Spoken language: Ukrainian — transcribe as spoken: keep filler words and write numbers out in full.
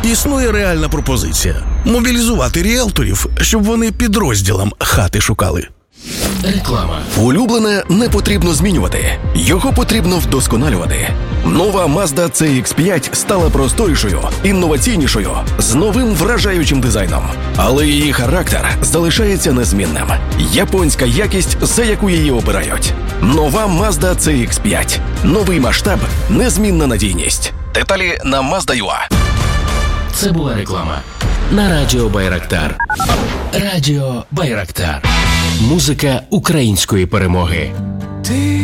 Існує реальна пропозиція – мобілізувати ріелторів, щоб вони підрозділам хати шукали. Реклама. Улюблене не потрібно змінювати. Його потрібно вдосконалювати. Нова Mazda ці ікс п'ять стала просторішою, інноваційнішою, з новим вражаючим дизайном. Але її характер залишається незмінним. Японська якість, за яку її обирають. Нова Mazda ці ікс п'ять. Новий масштаб, незмінна надійність. Деталі на Mazda ю а. Це була реклама. На Радіо Байрактар. Радіо Байрактар. Музика української перемоги.